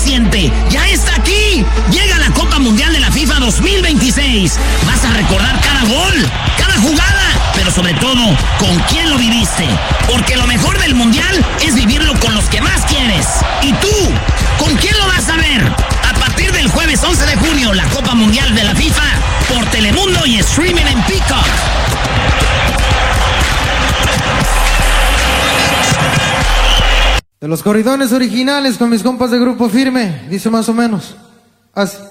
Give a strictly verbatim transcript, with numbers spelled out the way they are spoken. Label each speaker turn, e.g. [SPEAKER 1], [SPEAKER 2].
[SPEAKER 1] siente? ¡Ya está aquí! Llega la Copa Mundial de la FIFA dos mil veintiséis. Vas a recordar cada gol, cada jugada, pero sobre todo, con quién lo viviste. Porque lo mejor del Mundial es vivirlo con los que más quieres. ¿Y tú? ¿Con quién lo vas a ver? A partir del jueves once de junio, la Copa Mundial de la FIFA por Telemundo y streaming en Peacock.
[SPEAKER 2] De los corridones originales con mis compas de Grupo Firme, dice más o menos así.